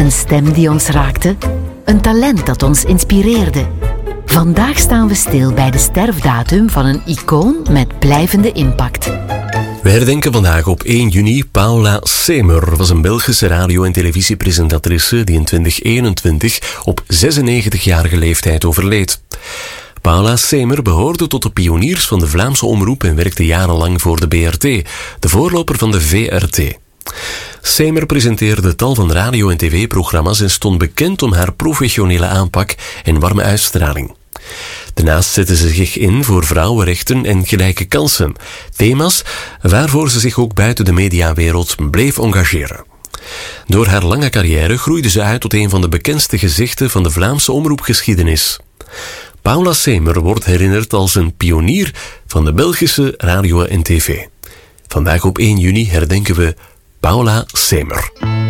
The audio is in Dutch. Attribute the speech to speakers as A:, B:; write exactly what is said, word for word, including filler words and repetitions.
A: Een stem die ons raakte, een talent dat ons inspireerde. Vandaag staan we stil bij de sterfdatum van een icoon met blijvende impact.
B: We herdenken vandaag op één juni Paula Semer. Was een Belgische radio- en televisiepresentatrice die in twintig eenentwintig op zesennegentigjarige leeftijd overleed. Paula Semer behoorde tot de pioniers van de Vlaamse omroep en werkte jarenlang voor de B R T, de voorloper van de V R T. Semer presenteerde tal van radio- en tv-programma's en stond bekend om haar professionele aanpak en warme uitstraling. Daarnaast zette ze zich in voor vrouwenrechten en gelijke kansen, thema's waarvoor ze zich ook buiten de mediawereld bleef engageren. Door haar lange carrière groeide ze uit tot een van de bekendste gezichten van de Vlaamse omroepgeschiedenis. Paula Semer wordt herinnerd als een pionier van de Belgische radio en tv. Vandaag op één juni herdenken we Paula Semer.